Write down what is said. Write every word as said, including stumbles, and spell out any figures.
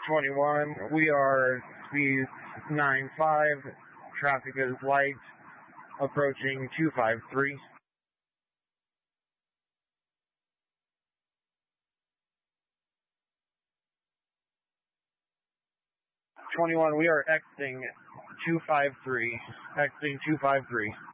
twenty-one, we are speed nine five, traffic is light, approaching two five three. twenty-one, we are exiting two five three, exiting two five three.